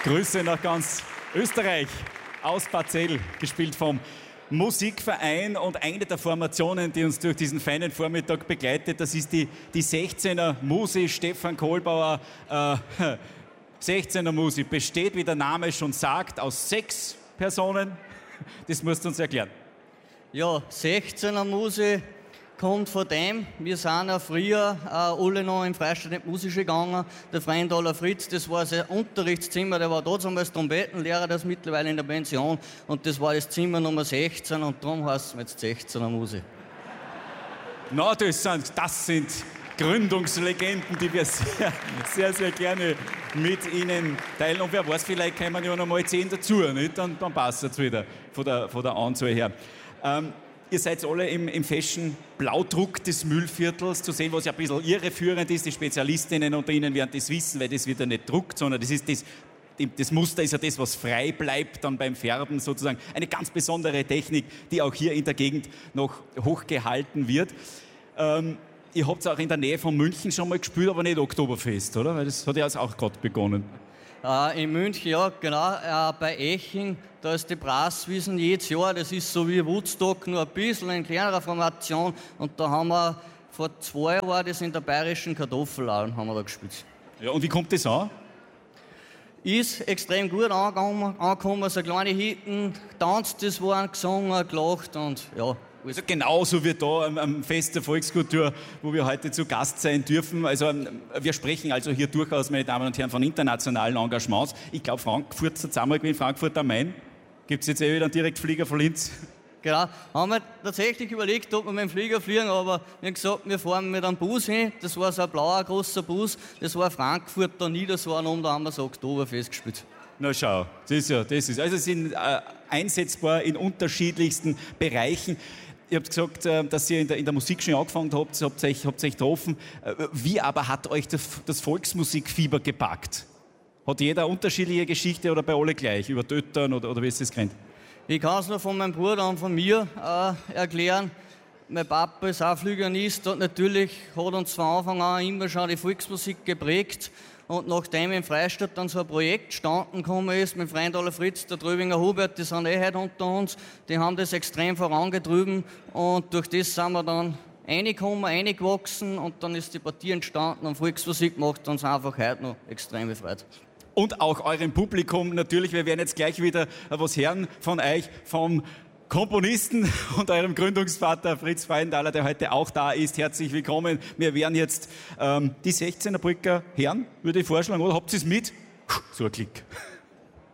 Grüße nach ganz Österreich aus Parzell, gespielt vom Musikverein, und eine der Formationen, die uns durch diesen feinen Vormittag begleitet, das ist die 16er Musi. Stefan Kohlbauer, 16er Musi besteht, wie der Name schon sagt, aus 6 Personen. Das musst du uns erklären. Ja, 16er Musi kommt von dem, wir sind ja früher alle noch im Freistaat in die Musische gegangen. Der Freindaler Fritz, das war sein Unterrichtszimmer, der war dort damals Trompetenlehrer, der ist mittlerweile in der Pension, und das war das Zimmer Nummer 16, und darum heißt es jetzt 16er Musi. Na, das sind Gründungslegenden, die wir sehr, sehr, sehr gerne mit Ihnen teilen. Und wer weiß, vielleicht kommen ja noch mal 10 dazu, nicht? Dann passt es wieder von der Anzahl her. Ihr seid alle im Fashion-Blaudruck des Mühlviertels zu sehen, was ja ein bisschen irreführend ist. Die Spezialistinnen unter Ihnen werden das wissen, weil das wird ja nicht druckt, sondern das Muster ist ja das, was frei bleibt dann beim Färben sozusagen. Eine ganz besondere Technik, die auch hier in der Gegend noch hochgehalten wird. Ihr habt es auch in der Nähe von München schon mal gespielt, aber nicht Oktoberfest, oder? Weil das hat ja auch gerade begonnen. In München, ja, genau, bei Eching, da ist die Brasswiesen jedes Jahr, das ist so wie Woodstock, nur ein bisschen in kleinerer Formation, und da haben wir, vor 2 Jahren war das in der bayerischen Kartoffelalm, haben wir da gespielt. Ja, und wie kommt das an? Ist extrem gut angekommen, so kleine Hitten, tanzt, das waren gesungen, gelacht, und ja. Also genauso wie da am Fest der Volkskultur, wo wir heute zu Gast sein dürfen. Also wir sprechen also hier durchaus, meine Damen und Herren, von internationalen Engagements. Ich glaube, Frankfurt hat es einmal gewesen, Frankfurt am Main. Gibt es jetzt wieder einen Direktflieger von Linz? Genau, haben wir tatsächlich überlegt, ob wir mit dem Flieger fliegen, aber wir haben gesagt, wir fahren mit einem Bus hin. Das war so ein blauer, großer Bus. Das war Frankfurt, da Niedersahn, und da haben wir so Oktoberfest gespielt. Na schau, das ist. Also sie sind einsetzbar in unterschiedlichsten Bereichen. Ihr habt gesagt, dass ihr in der Musik schon angefangen habt, habt euch getroffen. Wie aber hat euch das Volksmusikfieber gepackt? Hat jeder eine unterschiedliche Geschichte oder bei alle gleich? Über Tötern oder wie ist das kennt? Ich kann es nur von meinem Bruder und von mir erklären. Mein Papa ist auch Flügelist, und natürlich hat uns von Anfang an immer schon die Volksmusik geprägt. Und nachdem im Freistaat dann so ein Projekt standen gekommen ist, mit Freindaler Fritz, der Tröbinger Hubert, die sind heute unter uns, die haben das extrem vorangetrieben, und durch das sind wir dann reingewachsen, und dann ist die Partie entstanden, und Volksmusik macht uns einfach heute noch extrem befreit. Und auch eurem Publikum natürlich, wir werden jetzt gleich wieder was hören von euch, vom Komponisten und eurem Gründungsvater Fritz Freindaler, der heute auch da ist. Herzlich willkommen. Wir werden jetzt die 16er Brücker hören, würde ich vorschlagen, oder habt ihr es mit? So ein Klick.